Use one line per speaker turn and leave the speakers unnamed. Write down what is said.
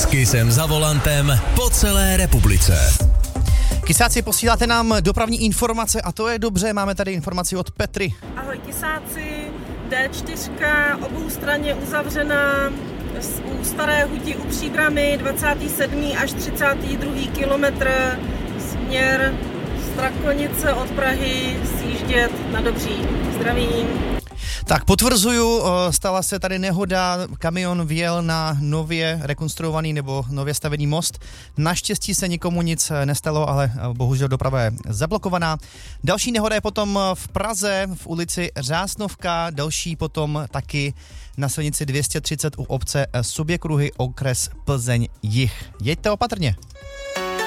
S Kissem za volantem po celé republice.
Kysáci, posíláte nám dopravní informace a to je dobře, máme tady informaci od Petry.
Ahoj Kysáci, D4 oboustranně uzavřená u Staré Huti u Příbramy 27. až 32. kilometr směr Strakonice od Prahy sjíždět na Dobří. Zdravím.
Tak potvrzuju, stala se tady nehoda, kamion vjel na nově rekonstruovaný nebo nově stavený most. Naštěstí se nikomu nic nestalo, ale bohužel doprava je zablokovaná. Další nehoda je potom v Praze v ulici Řásnovka, další potom taky na silnici 230 u obce Suběkruhy, okres Plzeň Jih. Jeďte opatrně.